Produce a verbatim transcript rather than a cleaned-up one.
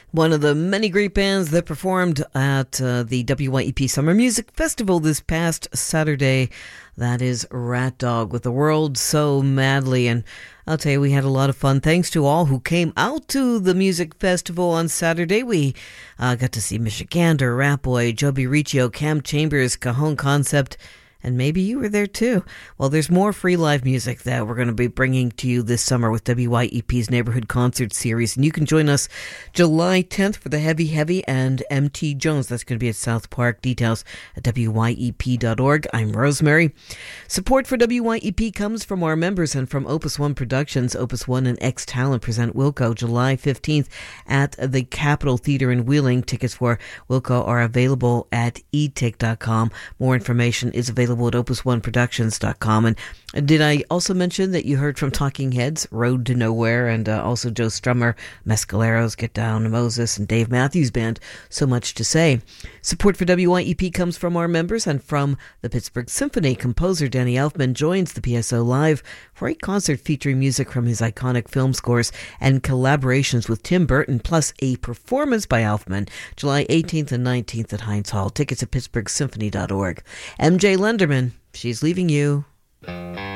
One of the many great bands that performed at uh, the W Y E P Summer Music Festival this past Saturday. That is Rat Dog with The World So Madly. And I'll tell you, we had a lot of fun. Thanks to all who came out to the music festival on Saturday. We uh, got to see Michigander, Ratboy, Joby Riccio, Cam Chambers, Cajon Concept, and maybe you were there too. Well, there's more free live music that we're going to be bringing to you this summer with W Y E P's Neighborhood Concert Series. And you can join us July tenth for the Heavy Heavy and M T Jones. That's going to be at South Park. Details at W Y E P dot org. I'm Rosemary. Support for W Y E P comes from our members and from Opus One Productions. Opus One and X Talent present Wilco July fifteenth at the Capitol Theater in Wheeling. Tickets for Wilco are available at e tic dot com. More information is available at opus one productions dot com. And did I also mention that you heard from Talking Heads, Road to Nowhere, and uh, also Joe Strummer, Mescaleros, Get Down to Moses, and Dave Matthews Band? So much to say. Support for W Y E P comes from our members and from the Pittsburgh Symphony. Composer Danny Elfman joins the P S O Live for a concert featuring music from his iconic film scores and collaborations with Tim Burton, plus a performance by Elfman, July eighteenth and nineteenth at Heinz Hall. Tickets at pittsburgh symphony dot org. M J Lenderman, She's Leaving You.